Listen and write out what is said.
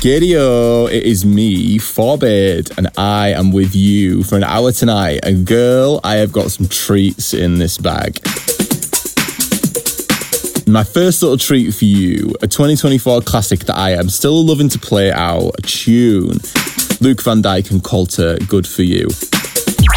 Giddy-o, it is me, Forbid, and I am with you for an hour tonight. And girl, I have got some treats in this bag. My first little treat for you, a 2024 classic that I am still loving to play out, a tune. Luke Van Dijk and Colter, Good For You.